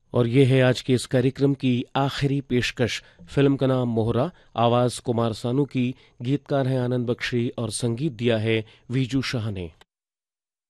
और ये है आज के इस कार्यक्रम की आखिरी पेशकश। फिल्म का नाम मोहरा, आवाज कुमार सानू की, गीतकार हैं आनंद बख्शी और संगीत दिया है वीजू शाह ने।